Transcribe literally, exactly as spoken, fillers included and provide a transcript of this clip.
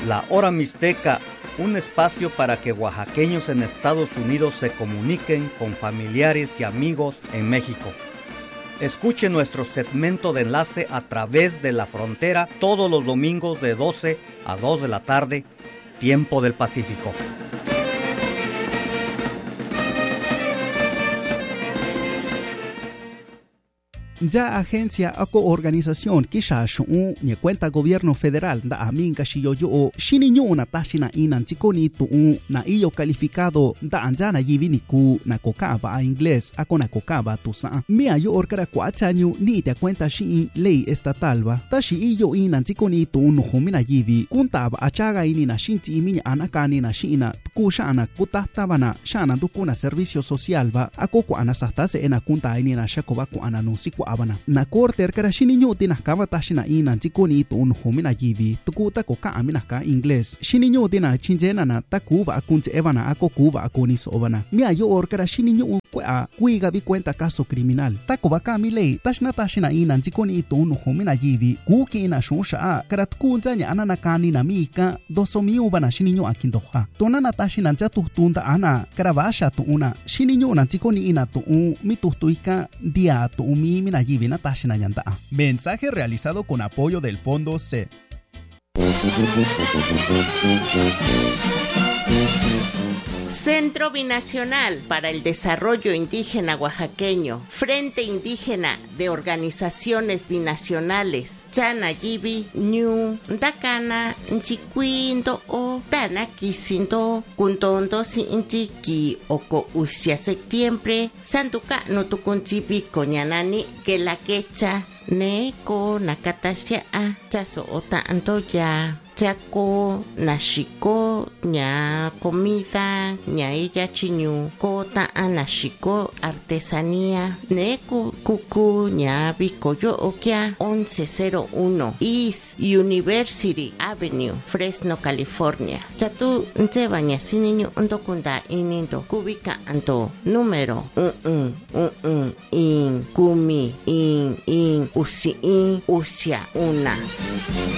La Hora Mixteca, un espacio para que oaxaqueños en Estados Unidos se comuniquen con familiares y amigos en México. Escuche nuestro segmento de enlace a través de la frontera todos los domingos de doce a dos de la tarde, tiempo del Pacífico. Ya agencia o organización kisha shu ni cuenta gobierno federal da amin kashiyo yo shininyo na tashina inan tikoni tu na iyo calificado da anjana yivini ku na kokaba a inglés ako na kokaba tu sa mia yo orkara kwatsanyu ni te cuenta shi ley estatal ba tashi iyo inan tikoni tu no humina yivi kuntaba achaga ini na shinti iminya anakani na shina kushana kutahtabana shana dukuna servicio social ba ako ko anasastase ena kunta ini na shakoba ko ananusiku abana na korte erkara shininyo tinas kava tashina ina tikoni to un homina yivi tukuta ko ka amina ka inglés shininyo tina chinjena na takuva akunze evana ako kuva akonis obana mia yo orkara shininyo kwa kuiga vi cuenta caso criminal takoba ka mi lei tashna tashina ina tikoni to un homina yivi kuki ina shusha karat kunzanya anana kani na mika dosomi ubana shininyo akindoha tonana tashina tunda ana karavasha tu una shininyo na tikoni ina to un mitutuika dia to umi mina yivi na tashina yanda. Mensaje realizado con apoyo del Fondo C. Centro Binacional para el Desarrollo Indígena Oaxaqueño, Frente Indígena de Organizaciones Binacionales, Chanayibi, Ñu, Dakana, Nchiquindo o Dana Kisindo, Kuntondo Sinchiki, Oko Usia Septiembre, Santuca no Tukunchibi, Coñanani, que la quecha, Neko, Nakatasha, Chaso Ota Antoya. Chaco, nashiko, ña comida, ña ella chiñu, kota anashiko, artesanía, neku, kuku, ña bicoyo okia, once cero uno, East University Avenue, Fresno, California. Chatu, nte baña siniño, ndokunda inindo, kubika anto, número, un, un, un, un, in, kumi, in, in, usi, in, usia, una.